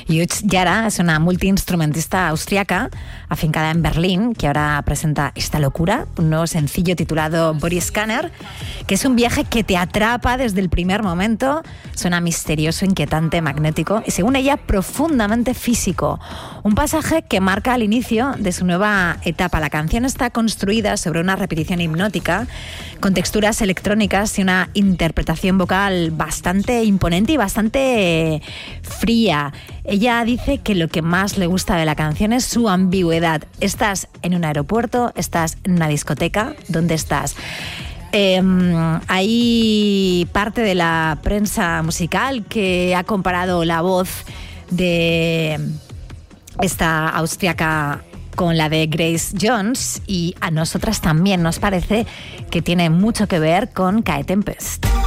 Judith Jara es una multiinstrumentista austriaca afincada en Berlín, que ahora presenta esta locura, un nuevo sencillo titulado Body Scanner, que es un viaje que te atrapa desde el primer momento. Suena misterioso, inquietante, magnético y, según ella, profundamente físico. Un pasaje que marca el inicio de su nueva etapa. La canción está construida sobre una repetición hipnótica con texturas electrónicas y una interpretación vocal bastante imponente y bastante fría. Ella dice que lo que más le gusta de la canción es su ambigüedad. Estás en un aeropuerto, estás en una discoteca, ¿dónde estás? Hay parte de la prensa musical que ha comparado la voz de esta austriaca con la de Grace Jones, y a nosotras también nos parece que tiene mucho que ver con Cae Tempest.